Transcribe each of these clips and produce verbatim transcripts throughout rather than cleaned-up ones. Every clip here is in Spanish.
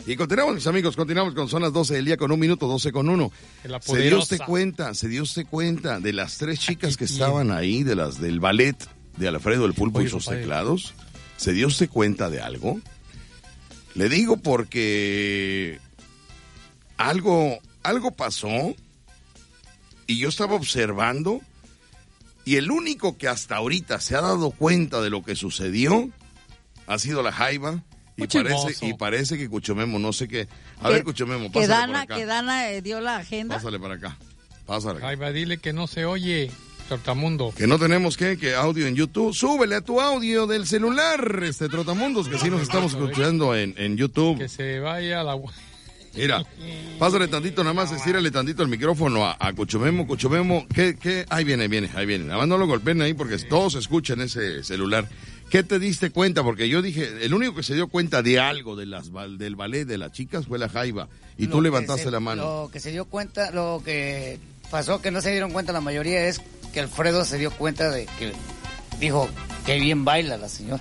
Y continuamos, mis amigos, continuamos con son las doce del día con un minuto, doce con uno. ¿Se dio usted cuenta, se dio usted cuenta de las tres chicas que estaban ahí, de las del ballet de Alfredo el Pulpo y sus teclados? ¿Se dio usted cuenta de algo? Le digo porque algo, algo pasó y yo estaba observando y el único que hasta ahorita se ha dado cuenta de lo que sucedió ha sido la Jaiba. Y parece, y parece que Cuchomemo, no sé qué. A ver, Cuchomemo, pásale que Dana, por acá. Que Dana eh, dio la agenda. Pásale para acá. Pásale. Jaiba, dile que no se oye, Trotamundo. Que no tenemos que, que audio en YouTube. Súbele a tu audio del celular, este Trotamundos, que sí nos estamos escuchando en, en YouTube. Que se vaya a la... Mira, pásale tantito, nada más, estírale tantito el micrófono a, a Cuchomemo. Cuchomemo, ¿qué, qué? Ahí viene, viene, ahí viene. Nada más no lo golpeen ahí porque todos escuchan ese celular. ¿Qué te diste cuenta? Porque yo dije, el único que se dio cuenta de algo de las del ballet de las chicas fue la Jaiba. Y tú levantaste se, la mano. Lo que se dio cuenta, lo que pasó que no se dieron cuenta la mayoría es que Alfredo se dio cuenta de que dijo que bien baila la señora.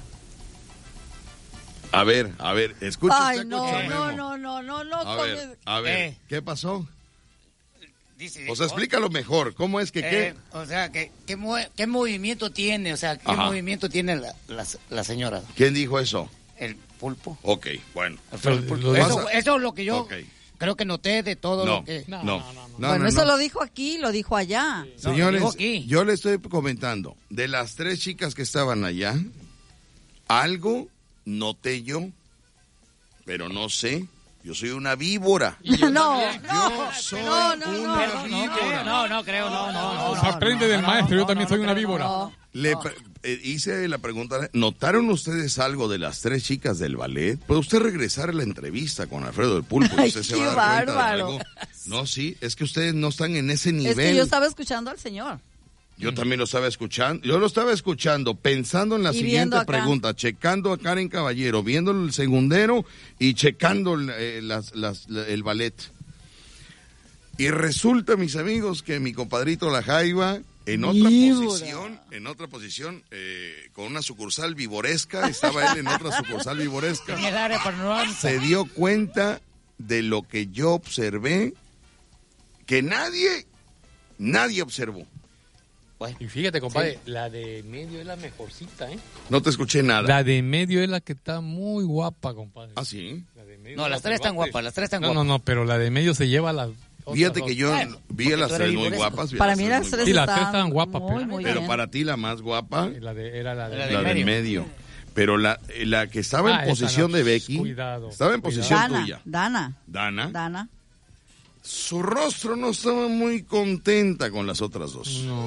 A ver, a ver, escucha. Ay, no, no, no, no, no, no. A ver, a ver, eh. ¿qué pasó? Dice, o sea, explícalo mejor. ¿Cómo es que eh, qué? O sea, que qué, qué movimiento tiene, o sea, qué Ajá. movimiento tiene la, la, la señora. ¿Quién dijo eso? El Pulpo. Ok, bueno. Alfredo el Pulpo. Eso, eso es lo que yo okay. creo que noté de todo no, lo que... No, no, no. no bueno, no, eso no. lo dijo aquí, lo dijo allá. Sí. Señores, no, aquí. yo le estoy comentando, de las tres chicas que estaban allá, algo noté yo, pero no sé. Yo soy una víbora. No, no, yo soy no, no, una no, víbora. No, no creo, no, no, no. Se aprende del maestro, yo también soy una víbora. No. Le eh, hice la pregunta, ¿notaron ustedes algo de las tres chicas del ballet? ¿Puede usted regresar a la entrevista con Alfredo el Pulpo? Ay, usted se qué va a dar cuenta de bárbaro. algo. No, sí, es que ustedes no están en ese nivel. Es que yo estaba escuchando al señor. Yo también lo estaba escuchando, yo lo estaba escuchando pensando en la Y siguiente pregunta, checando a Karen Caballero, viendo el segundero y checando eh, las, las, la, el ballet. Y resulta, mis amigos, que mi compadrito La Jaiba, en otra Víbora. posición, en otra posición, eh, con una sucursal vivoresca, estaba él en otra sucursal vivoresca, En el área paranormal. se dio cuenta de lo que yo observé, que nadie, nadie observó. Y fíjate, compadre, sí. La de medio es la mejorcita, ¿eh? No te escuché nada. La de medio es la que está muy guapa, compadre. ¿Ah, sí? La de medio No, las tres están guapas, las tres están no, guapas. No, no, pero la de medio se lleva las otras Fíjate dos. que yo Bueno, vi a las tres muy guapas. Para mí las tres sí, las tres estaban estaban guapas, muy, pero, muy pero bien. para ti la más guapa la de, era la de, la la del del medio. Pero la, la que estaba Ah, en posición esa no. de Becky, Cuidado, estaba en cuidado. posición Dana, tuya. Dana, Dana. Dana. Su rostro no estaba muy contenta con las otras dos. No.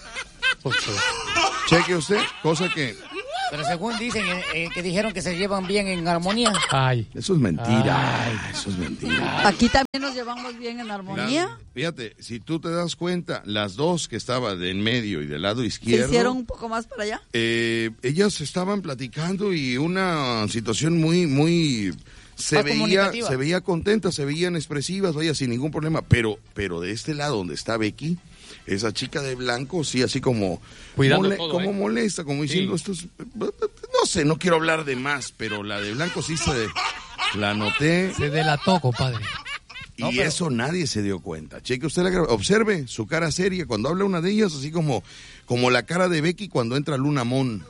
Cheque usted, cosa que... Pero según dicen, eh, eh, que dijeron que se llevan bien en armonía. Ay. Eso es mentira, Ay. eso es mentira. Aquí también nos llevamos bien en armonía. La, fíjate, si tú te das cuenta, las dos que estaban de en medio y del lado ¿Se izquierdo... hicieron un poco más para allá? Eh, ellas estaban platicando y una situación muy, muy... Se Más veía, se veía contenta, se veían expresivas, vaya, sin ningún problema. Pero, pero de este lado donde está Becky, esa chica de blanco, sí, así como, mole, todo, como ¿eh? molesta, como diciendo, Sí. esto es, no sé, no quiero hablar de más, pero la de blanco sí se, la noté. Se delató, compadre. Y No, pero... eso nadie se dio cuenta. Cheque usted la gra- observe su cara seria cuando habla una de ellas, así como, como la cara de Becky cuando entra Luna Mon.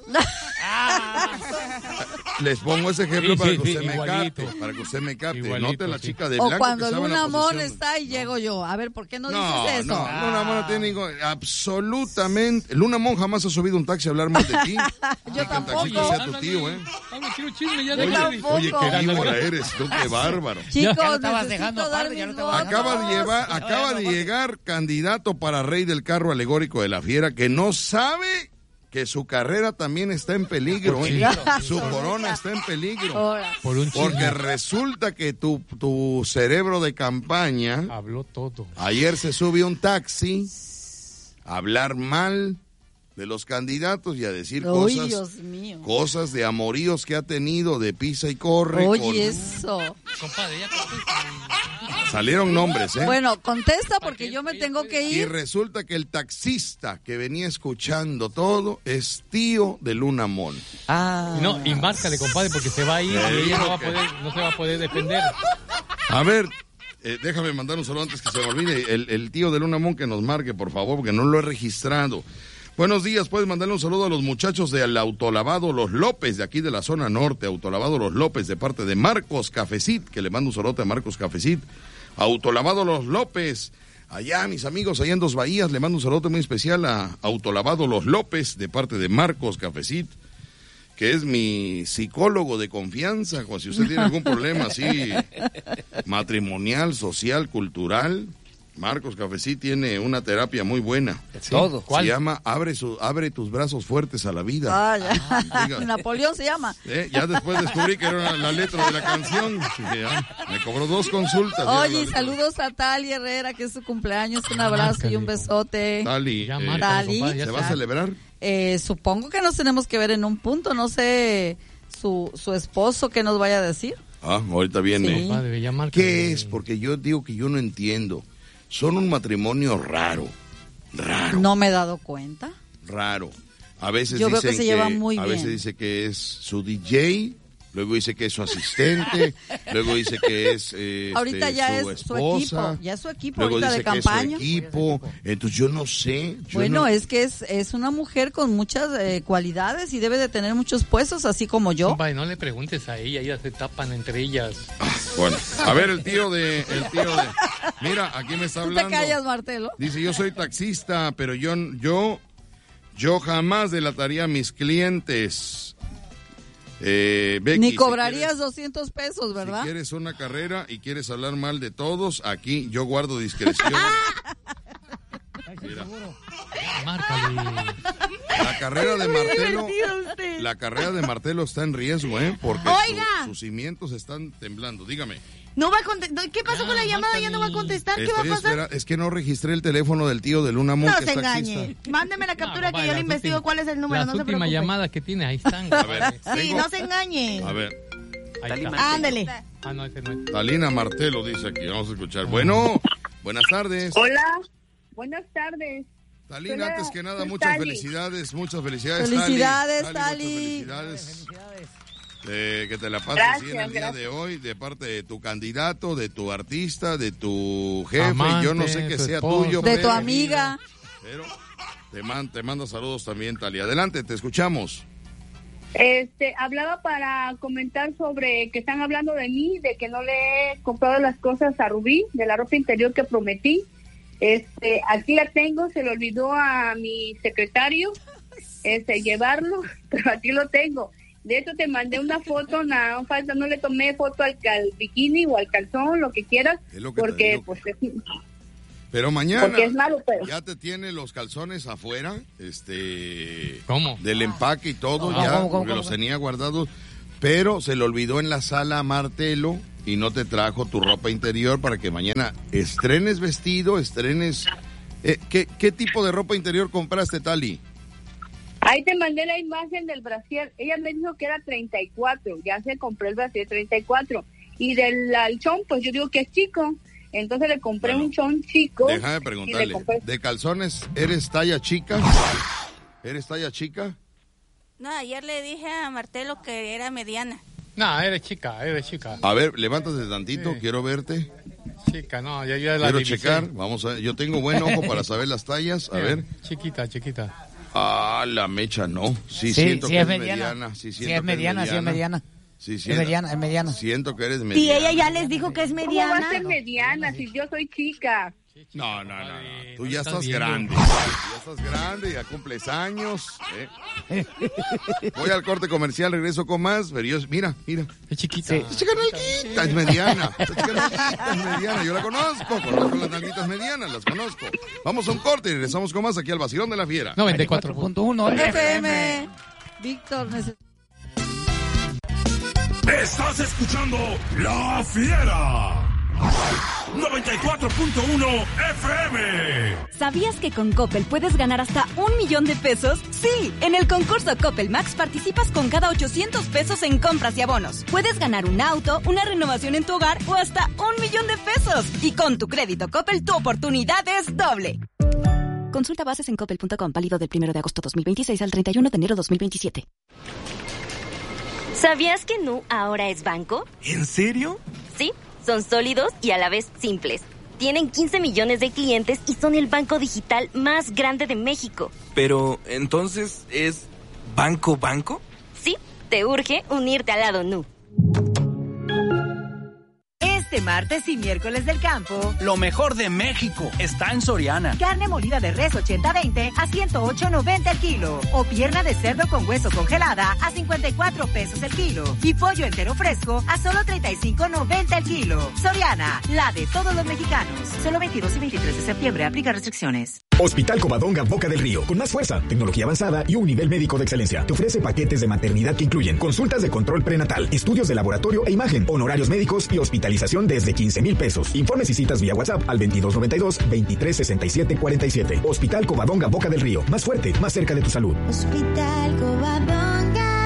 Les pongo ese ejemplo Sí, para sí, que usted sí, me igualito. capte, para que usted me capte. Igualito, Note la sí. chica de O blanco cuando que estaba en Luna la Mon posición. está y llego yo. A ver, ¿por qué no, No, dices eso? no, Luna Mon no tiene ningún... Absolutamente. Luna Mon jamás ha subido un taxi a hablar mal de ti. Yo Que el tampoco. taxista sea tu tío, ¿eh? Dame, quiero chisme, ya Yo de tampoco. Oye, qué víbora eres tú, qué bárbaro. Chicos, Ya lo estabas necesito dejando dar aparte, ya mis lo estabas votos. Acaba de llevar, No, acaba no, de no, no. llegar candidato para rey del carro alegórico de la fiera que no sabe que su carrera también está en peligro, ¿eh? Su corona está en peligro. Ahora. Por un Porque chisme. resulta que tu, tu cerebro de campaña Habló todo. ayer se subió a un taxi a hablar mal de los candidatos y a decir Uy, cosas, Dios mío. cosas de amoríos que ha tenido de pisa y corre. Oye, con- eso. Compadre, ya Salieron nombres, ¿eh? Bueno, contesta porque yo me tengo que ir. Y resulta que el taxista que venía escuchando todo es tío de Luna Mon. Ah. No, y márcale, compadre, porque se va a ir y ella no, va a poder, no se va a poder defender. A ver, eh, déjame mandar un saludo antes que se me olvide. El, el tío de Luna Mon que nos marque, por favor, porque no lo he registrado. Buenos días, puedes mandarle un saludo a los muchachos de al Autolavado Los López, de aquí de la zona norte, Autolavado Los López, de parte de Marcos Cafecit, que le mando un saludo a Marcos Cafecit. Autolavado Los López, allá mis amigos, allá en Dos Bahías, le mando un saludo muy especial a Autolavado Los López, de parte de Marcos Cafecit, que es mi psicólogo de confianza, si usted tiene algún problema así, matrimonial, social, cultural. Marcos Cafecit tiene una terapia muy buena. ¿Sí? Todo. ¿Cuál? Se llama Abre su, abre tus brazos fuertes a la vida. Ah, ya. Napoleón se llama. Eh, ya después descubrí que era la letra de la canción. Sí, ya. Me cobró dos consultas. Oye, saludos a Tali Herrera, que es su cumpleaños. Un abrazo y un besote. Tali, eh, Tali. ¿Se va a celebrar? Eh, supongo que nos tenemos que ver en un punto. No sé su, su esposo qué nos vaya a decir. Ah, ahorita viene. Sí. ¿Qué es? Porque yo digo que yo no entiendo. Son un matrimonio raro, raro. No me he dado cuenta. Raro. A veces Yo dicen veo que se que, llevan muy a bien. veces dice que es su D J, luego dice que es su asistente, luego dice que es eh, ahorita este, ya su es su esposa, equipo, ya es su equipo luego ahorita dice de que campaña. Es su equipo. Entonces yo no sé. Yo bueno, no... es que es es una mujer con muchas eh, cualidades y debe de tener muchos puestos, así como yo. Compadre, no le preguntes a ella, ellas se tapan entre ellas. Bueno, a ver, el tío de, el tío de, mira, aquí me está hablando. ¿Tú te callas, Martelo? Dice, yo soy taxista, pero yo, yo, yo jamás delataría a mis clientes. Eh, Becky, Ni cobrarías si quieres, doscientos pesos, ¿verdad? Si quieres una carrera y quieres hablar mal de todos, aquí yo guardo discreción. Mira. Márcale. La carrera de Martelo, la carrera de Martelo está en riesgo, ¿eh? Porque su, sus cimientos están temblando. Dígame. No va a contestar. ¿Qué pasó ya, con la llamada? Ya no va a contestar. ¿Qué Estoy va a pasar? Espera, es que no registré el teléfono del tío de Luna Mon. No que se es engañe. Mándeme la captura no, que yo le investigo últimas, cuál es el número. Las no últimas llamadas que tiene, ahí están. A ver, sí, tengo... no se engañe. A ver. Ahí está. Ándale. Ah, no, ese no es. Talina Martelo dice aquí. Vamos a escuchar. Bueno, buenas tardes. Hola, buenas tardes. Talina, antes que nada, soy muchas Tali. felicidades, muchas felicidades, Felicidades, Tali. Tali. Muchas felicidades. felicidades. Eh, que te la pases Gracias, bien el día gracias. de hoy, de parte de tu candidato, de tu artista, de tu jefe, Amante, yo no sé qué sea esposo. tuyo. De pero, tu amiga. Pero te, man, te mando saludos también, Tali. Adelante, te escuchamos. Este, hablaba para comentar sobre que están hablando de mí, de que no le he comprado las cosas a Rubí, de la ropa interior que prometí. Este, aquí la tengo, se le olvidó a mi secretario este, llevarlo, pero aquí lo tengo. De hecho, te mandé una foto, nada falta, no le tomé foto al, al bikini o al calzón, lo que quieras, Es lo que te porque digo. pues es, Pero mañana porque es malo, pero ya te tiene los calzones afuera, este, ¿Cómo? del empaque y todo, ¿Cómo, ya, cómo, cómo, porque cómo? los tenía guardados, pero se le olvidó en la sala a Martelo y no te trajo tu ropa interior para que mañana estrenes vestido, estrenes... Eh, ¿qué, ¿Qué tipo de ropa interior compraste, Tali? ahí te mandé la imagen del brasier. Ella me dijo que era treinta y cuatro, ya se compré el brasier treinta y cuatro. Y del al chón, pues yo digo que es chico. Entonces le compré Bueno, un chón chico. Déjame y le preguntarle, compré- ¿de calzones eres talla chica? ¿Eres talla chica? No, ayer le dije a Martelo que era mediana. No, eres chica, eres chica. A ver, levántate tantito, Sí. quiero verte. Chica, no, ya, ya la Quiero divisé. checar, vamos a ver, yo tengo buen ojo para saber las tallas, a Mira, ver. Chiquita, chiquita. Ah, la mecha no, sí, Sí, siento sí que es eres mediana. mediana. Sí, Sí siento es que mediana, sí es mediana. Sí, Es siento, mediana, es mediana. siento que eres Y mediana. ella ya les dijo que es ¿Cómo va mediana. a ser mediana si yo soy chica? No, no, no, no, tú no ya estás estás viendo. grande, ya estás grande, ya cumples años. ¿eh? Voy al corte comercial, regreso con más, pero yo, mira, mira. Es chiquita. Sí. Esta chica nalguita es mediana, esta chica nalguita es mediana, yo la conozco, conozco las nalguitas medianas, las conozco. Vamos a un corte y regresamos con más aquí al Vacilón de la Fiera. noventa y cuatro punto uno F M. Víctor, neces- Estás escuchando La Fiera. noventa y cuatro punto uno F M. ¿Sabías que con Coppel puedes ganar hasta un millón de pesos Sí, en el concurso Coppel Max participas con cada ochocientos pesos en compras y abonos. Puedes ganar un auto, una renovación en tu hogar o hasta un millón de pesos. Y con tu crédito Coppel, tu oportunidad es doble. Consulta bases en coppel punto com, válido del primero de agosto dos mil veintiséis al treinta y uno de enero dos mil veintisiete. ¿Sabías que Nu ahora es banco? ¿En serio? Sí, son sólidos y a la vez simples. Tienen quince millones de clientes y son el banco digital más grande de México. Pero, ¿entonces es banco banco? Sí, te urge unirte al lado Nu. Este martes y miércoles del campo, lo mejor de México está en Soriana. Carne molida de res ochenta veinte a ciento ocho noventa el kilo. O pierna de cerdo con hueso congelada a cincuenta y cuatro pesos el kilo. Y pollo entero fresco a solo treinta y cinco noventa el kilo. Soriana, la de todos los mexicanos. Solo veintidós y veintitrés de septiembre, aplica restricciones. Hospital Covadonga Boca del Río, con más fuerza, tecnología avanzada y un nivel médico de excelencia. Te ofrece paquetes de maternidad que incluyen consultas de control prenatal, estudios de laboratorio e imagen, honorarios médicos y hospitalización desde quince mil pesos. Informes y citas vía WhatsApp al veintidós noventa y dos, veintitrés sesenta y siete cuarenta y siete. Hospital Covadonga Boca del Río, más fuerte, más cerca de tu salud. Hospital Covadonga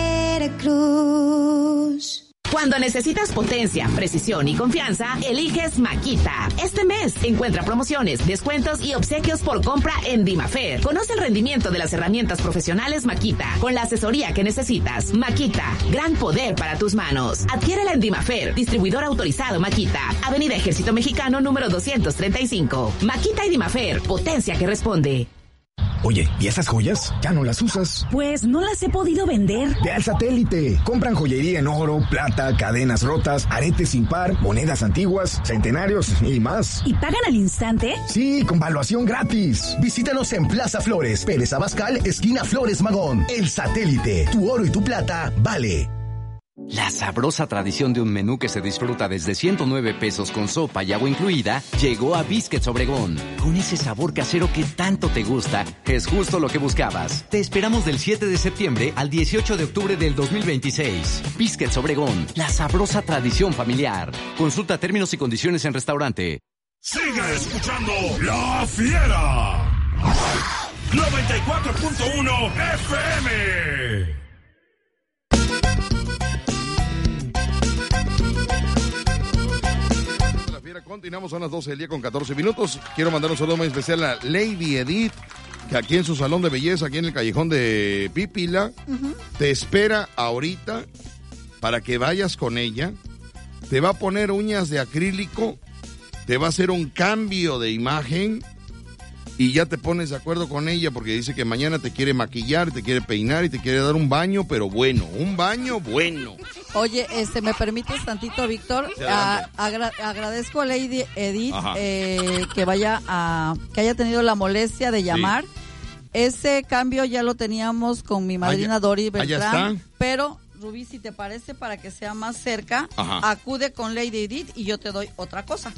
Veracruz. Cuando necesitas potencia, precisión y confianza, eliges Makita. Este mes encuentra promociones, descuentos y obsequios por compra en Dimafer. Conoce el rendimiento de las herramientas profesionales Makita con la asesoría que necesitas. Makita, gran poder para tus manos. Adquiérela en Dimafer, distribuidor autorizado Makita. Avenida Ejército Mexicano número doscientos treinta y cinco. Makita y Dimafer, potencia que responde. Oye, ¿y esas joyas? ¿Ya no las usas? Pues no las he podido vender. Ve al Satélite. Compran joyería en oro, plata, cadenas rotas, aretes sin par, monedas antiguas, centenarios y más. ¿Y pagan al instante? Sí, con valuación gratis. Visítanos en Plaza Flores, Pérez Abascal, esquina Flores Magón. El Satélite. Tu oro y tu plata vale. La sabrosa tradición de un menú que se disfruta desde ciento nueve pesos con sopa y agua incluida llegó a Biscuits Obregón. Con ese sabor casero que tanto te gusta, es justo lo que buscabas. Te esperamos del siete de septiembre al dieciocho de octubre del dos mil veintiséis. Biscuits Obregón, la sabrosa tradición familiar. Consulta términos y condiciones en restaurante. Sigue escuchando La Fiera. noventa y cuatro punto uno F M. Continuamos, son las doce del día con catorce minutos. Quiero mandar un saludo muy especial a Lady Edith, que aquí en su salón de belleza, aquí en el callejón de Pípila, uh-huh. te espera ahorita para que vayas con ella. Te va a poner uñas de acrílico, te va a hacer un cambio de imagen y ya te pones de acuerdo con ella porque dice que mañana te quiere maquillar, te quiere peinar y te quiere dar un baño, pero bueno, un baño bueno. Oye, este, ¿me permites tantito, Víctor? A, agra, agradezco a Lady Edith eh, que vaya a, que haya tenido la molestia de llamar. Sí. Ese cambio ya lo teníamos con mi madrina Doris Beltrán, pero Rubí, si te parece, para que sea más cerca, Ajá. acude con Lady Edith y yo te doy otra cosa.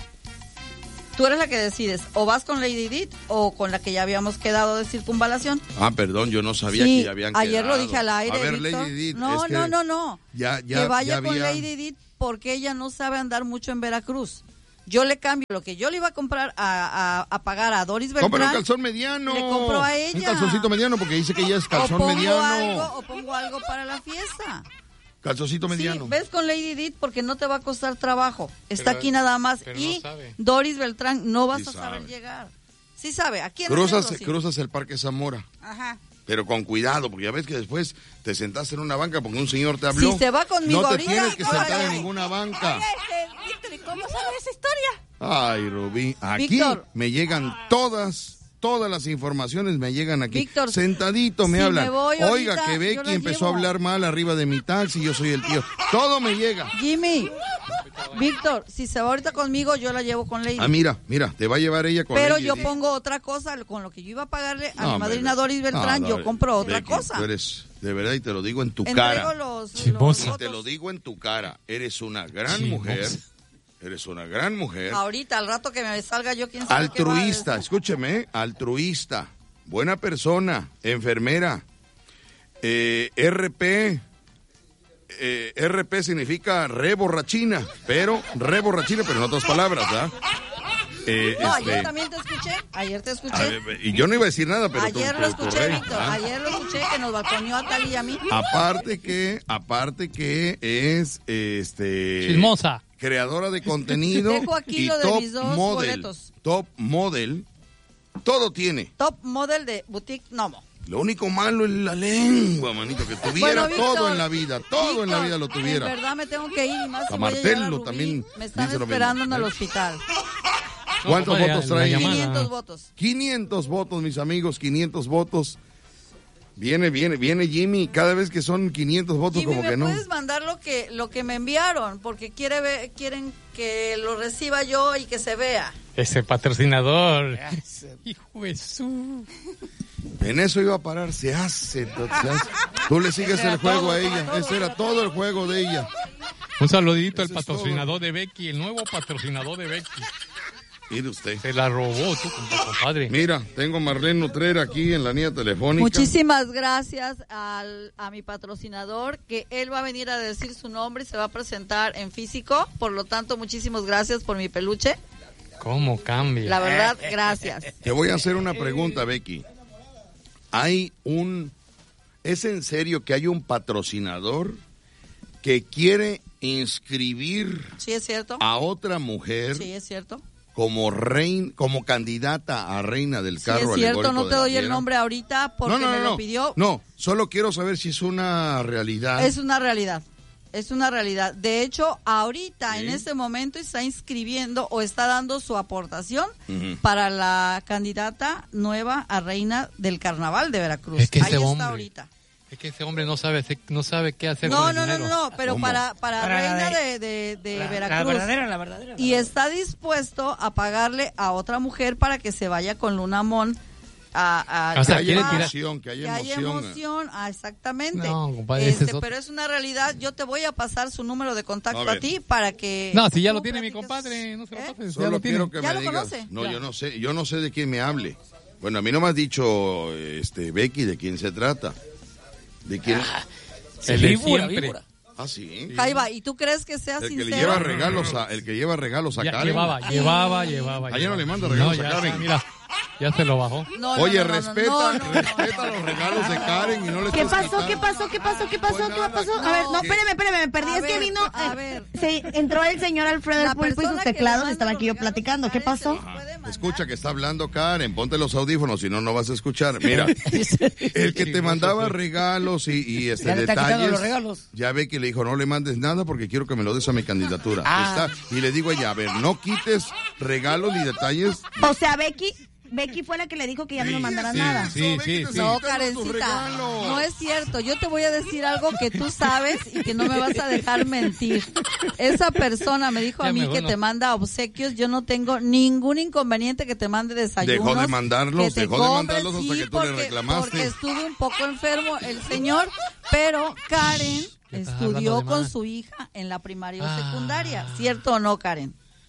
Tú eres la que decides, o vas con Lady Edith o con la que ya habíamos quedado de circunvalación. Ah, perdón, yo no sabía sí, que ya habían ayer quedado. Lo dije al aire, A ver, Víctor. Lady Edith, No, es que no, no, no. Ya, ya, que vaya ya con había... Lady Edith porque ella no sabe andar mucho en Veracruz. Yo le cambio lo que yo le iba a comprar a, a, a pagar a Doris Beltrán. Compra un calzón mediano. Le compro a ella. Un calzoncito mediano porque dice que ella es calzón o pongo mediano. Algo, o pongo algo para la fiesta. Calzoncito mediano. Sí, ves con Lady Edith porque no te va a costar trabajo. Está pero, aquí nada más. Y no Doris Beltrán no vas sí a saber sabe. llegar. Sí sabe. Aquí en cruzas, centro, sí. cruzas el Parque Zamora. Ajá. Pero con cuidado, porque ya ves que después te sentaste en una banca porque un señor te habló. Si se va conmigo no te ahorita, tienes que sentar ay, en ay. ninguna banca. Oye, este, Víctor, ¿y cómo sabe esa historia? Ay, Rubí, aquí Víctor. me llegan todas, todas las informaciones me llegan aquí. Víctor, sentadito me si hablan. me voy Oiga, ahorita, que Becky empezó llevo. a hablar mal arriba de mi taxi, yo soy el tío. Todo me llega. Jimmy, Víctor, si se va ahorita conmigo, yo la llevo con Lady. Ah, mira, mira, te va a llevar ella con Pero Lady yo Edith. pongo otra cosa, con lo que yo iba a pagarle a No, mi madrina Becky. Doris Beltrán, No, no, yo compro otra Becky, cosa. Tú eres, de verdad, y te lo digo en tu Entrego cara. los, los Te lo digo en tu cara. Eres una gran Chimosa. mujer. Eres una gran mujer. Ahorita, al rato que me salga yo, quién sabe qué va a Altruista, decir. escúcheme, ¿eh? altruista, buena persona, enfermera, eh, R P, eh, R P significa re borrachina, pero re borrachina, pero en otras palabras, ¿verdad? Eh, no, este... ayer también te escuché. Ayer te escuché. Ver, y yo no iba a decir nada, pero ayer tu, lo tu, tu escuché, rey, Víctor. ¿ah? Ayer lo escuché que nos balconeó a Tali y a mí. Aparte que, aparte que es este chismosa, creadora de contenido Dejo aquí y lo de top mis dos model. boletos. Top model. Todo tiene. Top model de Boutique Nomo. Lo único malo es la lengua, manito, que tuviera Bueno, Víctor, todo en la vida, todo Víctor, en la vida lo tuviera. En verdad me tengo que ir y más A si voy a Martelo llevar a Rubí. también Me están dice lo esperando mismo. en el hospital. ¿Cuántos No, votos la- la trae? llamada. quinientos votos. quinientos votos, mis amigos, quinientos votos. Viene, viene, viene Jimmy. Cada vez que son quinientos votos, Jimmy, como ¿me que no. puedes mandar lo que lo que me enviaron? Porque quiere ver, quieren que lo reciba yo y que se vea. ese patrocinador. Hijo de su... En eso iba a parar, se hace, se hace. Tú le sigues el juego a ella, ese era todo el juego de ella. Un saludito al Eso es patrocinador de Becky, el nuevo patrocinador de Becky. Mire usted. Se la robó tú, compadre. Mira, tengo a Marlene Nutrera aquí en la línea telefónica. Muchísimas gracias al, a mi patrocinador, que él va a venir a decir su nombre y se va a presentar en físico. Por lo tanto, muchísimas gracias por mi peluche. ¿Cómo cambia? La verdad, gracias. Te voy a hacer una pregunta, Becky. Hay un... ¿Es en serio que hay un patrocinador que quiere inscribir Sí, es cierto. a otra mujer Sí, es cierto. como rein, como candidata a reina del Sí, carro es cierto. alegórico No de te la doy el fiera? nombre ahorita porque no, no, me no, lo no. pidió. No, solo quiero saber si es una realidad. Es una realidad. Es una realidad. De hecho, ahorita, Sí. en este momento, está inscribiendo o está dando su aportación Ujú. para la candidata nueva a reina del carnaval de Veracruz. Es que Ahí ese está hombre, ahorita. Es que ese hombre no sabe, hacer- no sabe qué hacer No, con el no, no, dinero. no, no, pero ¿Cómo? para, para, Para la reina de- de, de, de La- Veracruz. La verdadera, la verdadera. Y está dispuesto a pagarle a otra mujer para que se vaya con Lunamón a, a O sea, que quiere haya tirar- emoción, que que haya haya emoción. emoción, ah, exactamente. No, compadre, ese Este, es otro. pero es una realidad. Yo te voy a pasar su número de contacto A a, ver. ti para que. No, si ya lo tú tiene mi platiques. compadre, no se lo ¿Eh? pases, ya Solo lo tiene. quiero que ¿Ya me lo digas. conoce? No, Ya. yo no sé, yo no sé de quién me hable. Bueno, a mí no me has dicho, este, Becky, de quién se trata. ¿De quién? El de Víbora, siempre. víbora. Ah, sí. Jaiba, ¿y tú crees que sea El que sincero? le lleva regalos a, el que lleva regalos a Ya, Karen. llevaba, llevaba, llevaba. Ah, ya no le manda No, regalos ya a Karen. está, mira, ya se lo bajó. No, no, Oye, no, no, no, respeta, no, no, no, respeta no, los no, regalos de no, Karen y no le ¿Qué estés pasó? ¿Qué quitando. pasó? ¿Qué pasó? ¿Qué pasó? Pues ¿Qué nada, pasó? no. A ver, no, ¿Qué? espérame, espérame, me perdí. A Es que ver, vino. a eh, ver. Se entró el señor Alfredo La del Pulpo y persona sus que le teclados. manda Estaba los aquí yo regalos platicando. a ¿Qué Karen se pasó? los puede mandar. Escucha que está hablando Karen, ponte los audífonos, si no, no vas a escuchar. Mira, el que te mandaba regalos y, y este, Ya le está quitando detalles, los regalos. ya ve que le dijo, no le mandes nada porque quiero que me lo des a mi candidatura. Ah. Está, y le digo a ella, a ver, no quites regalos ni detalles. O sea, Becky, Becky fue la que le dijo que ya no me mandara sí, nada. sí, sí, sí. No, Quítame tus Karencita, regalos. no es cierto. Yo te voy a decir algo que tú sabes y que no me vas a dejar mentir. Esa persona me dijo Ya a mí mejor que no. te manda obsequios. Yo no tengo ningún inconveniente que te mande desayunos. Dejó de mandarlos, que te dejó de compres, mandarlos hasta sí, que tú le porque- reclamaste. Porque estuve un poco enfermo el señor, pero Karen ¿Qué estás estudió hablando de con más? su hija en la primaria o Ah. secundaria. ¿Cierto o no, Karen?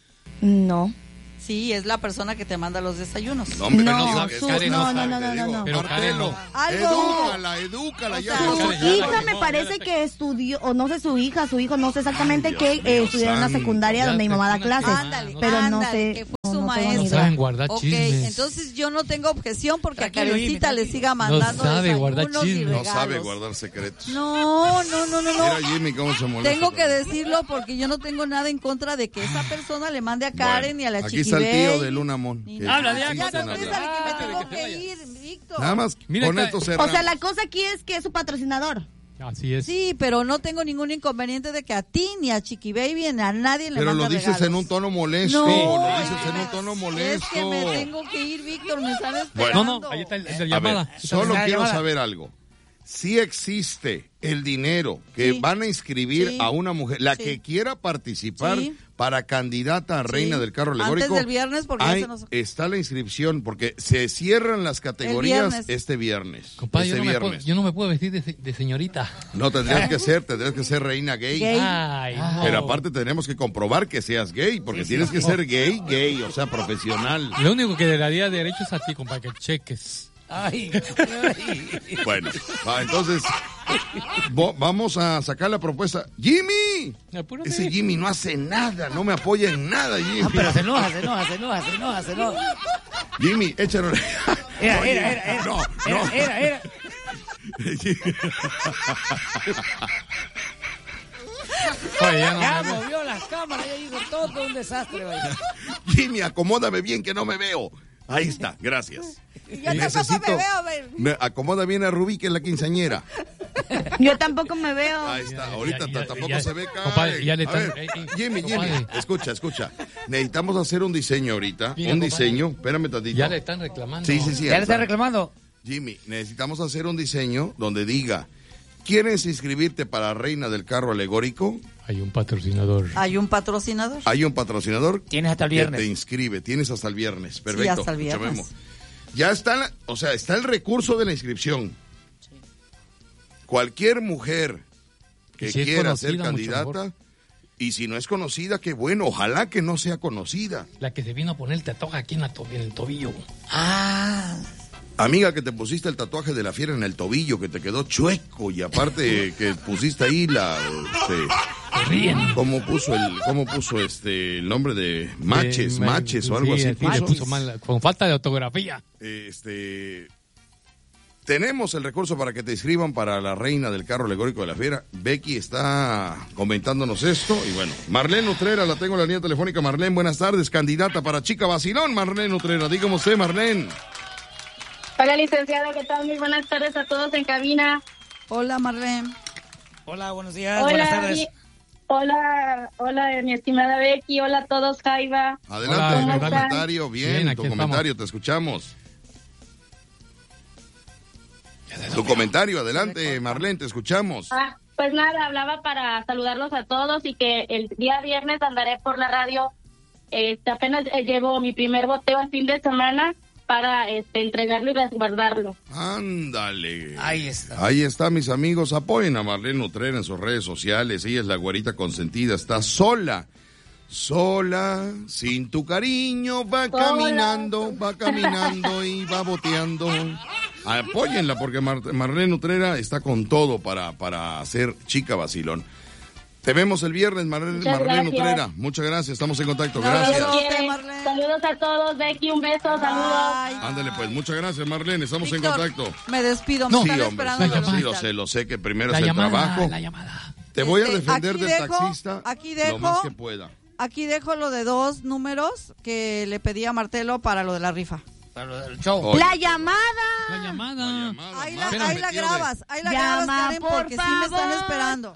No. Sí, es la persona que te manda los desayunos. No, hombre, No, digo no, que- su- Karen no, sabe, no, no, te no, digo, no. Pero Karen Martelo, no. Algo- edúcala, edúcala, O ya. sea, no. Su Ya, ya, hija ya, me ya, parece ya. que estudió, o no sé su hija, su hijo, no sé exactamente Ay, qué, Dios mío, eh, estudió en la santo. secundaria Ya donde mi te- mamá da una- clases. Ándale, pero no ándale, sé. que fue no, su no tengo ni maestra. No idea. saben guardar Ok, chismes. entonces yo no tengo objeción porque Tranquilo, a Karencita Jimmy, le tranquilo. siga mandando No sabe guardar desayunos y chismes. No regalos. sabe guardar secretos. No, no, no, no, Mira no. Jimmy cómo se molesta. Tengo que decirlo porque yo no tengo nada en contra de que esa persona le mande a Karen Bueno, y a la aquí está el Chiquibey. tío de Lunamón. Ni que- nada. Habla, que ya, sí Ya, se contéstale habla. que me Ah, tengo que que se vaya. ir, Víctor. Nada más, Mira, con ca- esto O cerramos. sea, la cosa aquí es que es su patrocinador. Así es. Sí, pero no tengo ningún inconveniente de que a ti, ni a Chiqui Baby, ni a nadie le Pero mande lo dices regalos. en un tono molesto. No, lo dices es en un que- tono Es molesto. que me tengo que ir, Víctor, me están No, esperando. no, ahí está el, el de A ver, llamada. solo La quiero llamada. saber algo. Si existe el dinero que Sí. van a inscribir Sí. a una mujer, la Sí. que quiera participar Sí. para candidata a reina Sí. del carro Antes alegórico. del viernes, porque ya hay- se nos- está la inscripción porque se cierran las categorías viernes. este viernes. Compadre, este yo no, me puedo, viernes. yo no me puedo vestir de, se- de señorita. No tendrías que ser, tendrías que ser reina gay. Gay. Ay, no. Pero aparte tenemos que comprobar que seas gay, porque tienes que ser gay, gay, o sea, profesional. Lo único que le daría derecho es a ti, compadre, que cheques. Ay, ay. Bueno, va, entonces, Vamos a sacar la propuesta. ¡Jimmy! Apúrate. Ese Jimmy no hace nada, no me apoya en nada, Jimmy. Ah, pero se enoja, se enoja, se enoja, se enoja, se enoja. Jimmy, échalo. Era, era, era, era. No, era, no. era, era. Oye, ya no ya me veo. movió las cámaras, ya hizo todo un desastre. Vaya. Jimmy, acomódame bien que no me veo. Ahí está, gracias. Y yo tampoco me veo, a ver. Me acomoda bien a Rubí, que es la quinceañera. Yo tampoco me veo. Ahí está, ahorita Ya, ya, tampoco ya, se ve, compadre, ya le A están- ver, eh, eh, Jimmy, Jimmy, compadre. escucha, escucha. Necesitamos hacer un diseño ahorita, Mira, un compadre. diseño. Espérame tantito. Ya le están reclamando. Sí, sí, sí. ¿Ya le está reclamando? Jimmy, necesitamos hacer un diseño donde diga, ¿quieres inscribirte para Reina del Carro Alegórico? Hay un patrocinador. Hay un patrocinador. Hay un patrocinador. Tienes hasta el que viernes. te inscribe, tienes hasta el viernes. Perfecto. hasta el viernes. Escucha, Memo. Ya está, la- o sea, está el recurso de la inscripción. Cualquier mujer que Y si es quiera ser conocida, mucho candidata, mejor. y si no es conocida, qué bueno, ojalá que no sea conocida. La que se vino a poner el tatuaje aquí en, la to- en el tobillo. Ah. Amiga, que te pusiste el tatuaje de la fiera en el tobillo, que te quedó chueco, y aparte que pusiste ahí la... Este, ríen. ¿Cómo puso el, cómo puso este el nombre de Maches, Eh, Maches o sí, algo así? sí, le puso? puso mal, con falta de ortografía. Este, tenemos el recurso para que te inscriban para la Reina del Carro Alegórico de la Fiera. Becky está comentándonos esto. Y bueno, Marlene Utrera, la tengo en la línea telefónica. Marlene, buenas tardes, candidata para Chica Vacilón. Marlene Utrera, dígame usted, Marlene. Hola, licenciado, ¿qué tal? Muy buenas tardes a todos en cabina. Hola, Marlene. Hola, buenos días, buenas Hola, tardes. mi- hola, hola, mi estimada Becky. Hola a todos, Jaiba. Adelante, Hola, tu ¿qué tal? comentario, bien, Bien, tu aquí comentario, te escuchamos. Tu comentario, adelante, Marlene, te escuchamos. Ah, pues nada, hablaba para saludarlos a todos y que el día viernes andaré por la radio. Este, apenas eh, llevo mi primer boteo el fin de semana para este, entregarlo y resguardarlo. Ándale. Ahí está. Ahí está, mis amigos. Apoyen a Marlene Utrera en sus redes sociales. Ella es la güerita consentida. Está sola. Sola, sin tu cariño, va Sola. caminando, va caminando y va boteando. Apóyenla porque Mar- Marlene Utrera está con todo para, para hacer Chica Vacilón. Te vemos el viernes, Marlene, Muchas Marlene gracias. Utrera. Muchas gracias, estamos en contacto. No, Gracias. no, Quiere. Marlene. Saludos a todos, Becky, un beso, saludos. Ay, Ándale, pues, muchas gracias, Marlene, estamos en Víctor, contacto. me despido. No. Me Sí, están hombre, esperando sí, en el sí, lo hospital. sé, lo sé que primero La es el llamada, trabajo. la llamada. Te voy a Este, defender aquí del dejo- taxista aquí lo dejo- más que pueda. Aquí dejo lo de dos números que le pedí a Martelo para lo de la rifa. Para lo del show. Oye, La llamada. La llamada. la llamada, Ahí la, Marlene, ahí la tío de- grabas, ahí la Llama, grabas, Karen, por porque sí me están favor. esperando.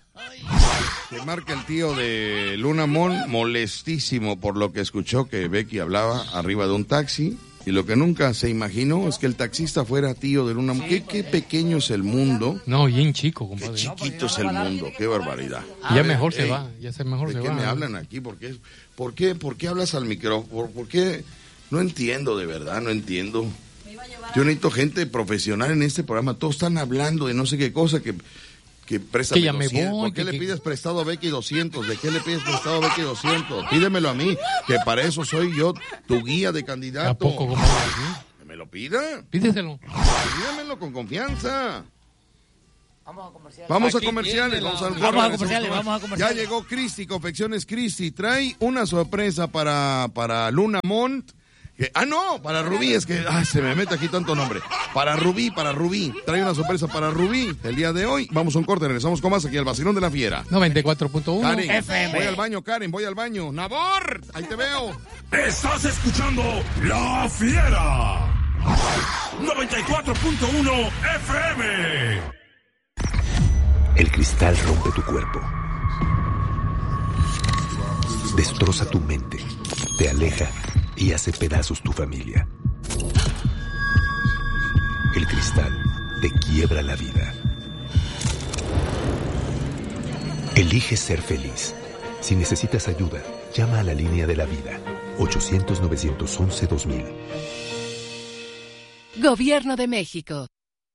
Te marca el tío de Luna Mon, molestísimo por lo que escuchó que Becky hablaba arriba de un taxi. Y lo que nunca se imaginó es que el taxista fuera tío de Luna Mon. ¿Qué, qué pequeño es el mundo? No, bien chico, Qué compadre. chiquito es el mundo. Qué barbaridad. Ya A ver, mejor se ey, va, ya se mejor ¿De se qué va. me hablan aquí? ¿Por qué, por qué, por qué hablas al micrófono? ¿Por, por qué? No entiendo, de verdad, no entiendo. Yo necesito gente profesional en este programa. Todos están hablando de no sé qué cosa que... Que préstame Que ya me doscientos. voy, ¿Por qué que- le que- pides prestado a Becky doscientos? ¿De qué le pides prestado a Becky doscientos? Pídemelo a mí, que para eso soy yo tu guía de candidato. ¿A poco, compadre? ¿Sí? Que me lo pida. Pídeselo. Pídemelo con confianza. Vamos a comerciales. Vamos a Aquí comerciales, tiene la- vamos al Vamos a corte, comerciales, regresamos vamos a con- comerciales. Ya llegó Cristi, Confecciones Cristi. Trae una sorpresa para, para Luna Mont. Que- ah, no, para Rubí, es que ay, se me mete aquí tanto nombre. Para Rubí, para Rubí. Trae una sorpresa para Rubí el día de hoy. Vamos a un corte, regresamos con más aquí al Vacilón de la Fiera. noventa y cuatro punto uno. Karen, F M. voy al baño, Karen, voy al baño. Nabor, ahí te veo. Estás escuchando La Fiera. noventa y cuatro punto uno F M. El cristal rompe tu cuerpo. Destroza tu mente. Te aleja y hace pedazos tu familia. El cristal te quiebra la vida. Elige ser feliz. Si necesitas ayuda, llama a la línea de la vida. ochocientos, novecientos once, dos mil. Gobierno de México.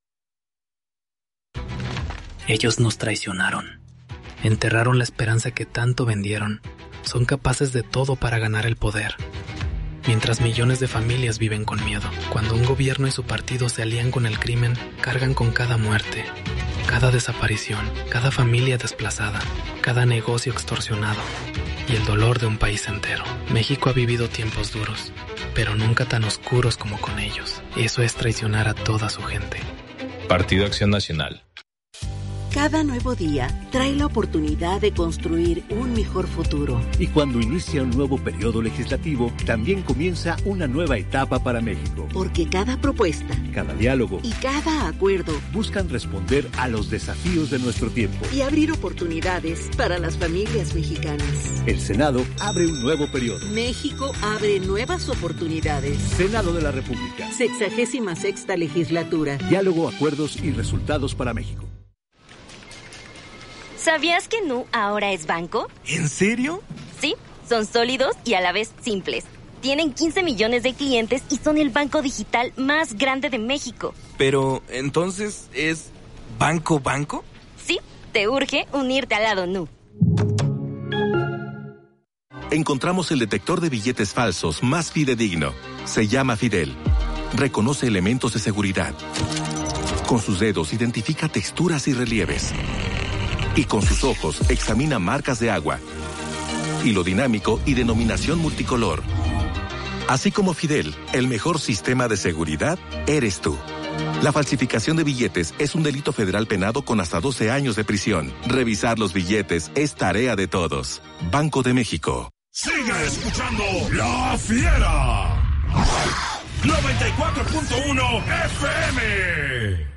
Ellos nos traicionaron. Enterraron la esperanza que tanto vendieron. Son capaces de todo para ganar el poder. Mientras millones de familias viven con miedo. Cuando un gobierno y su partido se alían con el crimen, cargan con cada muerte. Cada desaparición, cada familia desplazada, cada negocio extorsionado y el dolor de un país entero. México ha vivido tiempos duros, pero nunca tan oscuros como con ellos. Eso es traicionar a toda su gente. Partido Acción Nacional. Cada nuevo día trae la oportunidad de construir un mejor futuro. Y cuando inicia un nuevo periodo legislativo, también comienza una nueva etapa para México. Porque cada propuesta, cada diálogo y cada acuerdo buscan responder a los desafíos de nuestro tiempo y abrir oportunidades para las familias mexicanas. El Senado abre un nuevo periodo. México abre nuevas oportunidades. Senado de la República. Sexagésima sexta legislatura. Diálogo, acuerdos y resultados para México. ¿Sabías que Nu ahora es banco? ¿En serio? Sí, son sólidos y a la vez simples. Tienen quince millones de clientes y son el banco digital más grande de México. Pero, ¿entonces es banco banco? Sí, te urge unirte al lado Nu. Encontramos el detector de billetes falsos más fidedigno. Se llama Fidel. Reconoce elementos de seguridad. Con sus dedos identifica texturas y relieves. Y con sus ojos examina marcas de agua, hilo dinámico y denominación multicolor. Así como Fidel, el mejor sistema de seguridad eres tú. La falsificación de billetes es un delito federal penado con hasta doce años de prisión. Revisar los billetes es tarea de todos. Banco de México. Sigue escuchando La Fiera. noventa y cuatro punto uno F M.